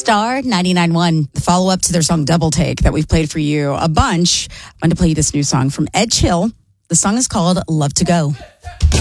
Star 99.1. The follow-up to their song Double Take that we've played for you a bunch. I'm going to play you this new song from Ed Chill. The song is called Love to Go.